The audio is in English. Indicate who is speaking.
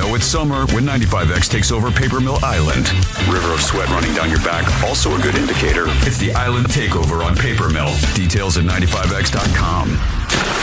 Speaker 1: Know it's summer when 95X takes over Paper Mill Island. River of sweat running down your back, also a good indicator. It's the Island Takeover on Paper Mill. Details at 95X.com.